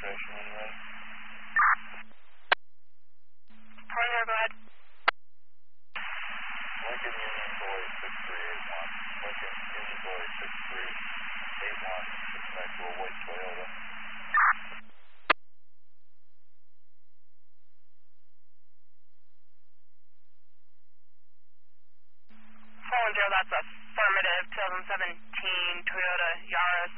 station anyway. Pointer, go ahead. Lincoln Union Boy 6381. Lincoln Union Boy 6381. Suspect will wait Toyota. That's affirmative. 2017 Toyota Yaris